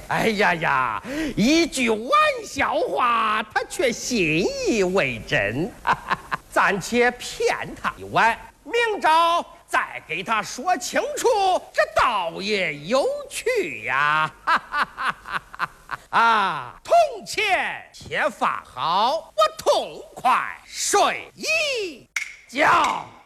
哎呀呀，一句玩笑话，他却信以为真。暂且骗他一晚，明朝再给他说清楚，这倒也有趣呀！啊，铜钱且放好，我痛快睡一觉。